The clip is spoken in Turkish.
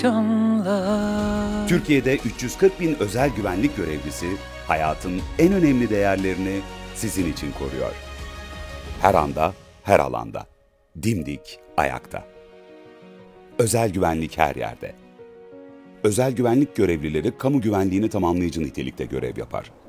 akşamlar. Türkiye'de 340 bin özel güvenlik görevlisi hayatın en önemli değerlerini sizin için koruyor. Her anda, her alanda. Dimdik ayakta. Özel güvenlik her yerde. Özel güvenlik görevlileri kamu güvenliğini tamamlayıcı nitelikte görev yapar.